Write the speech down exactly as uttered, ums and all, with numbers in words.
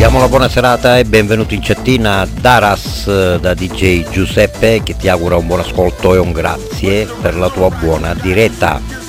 Diamo la buona serata e benvenuti in chattina Daras da D J Giuseppe, che ti augura un buon ascolto e un grazie per la tua buona diretta.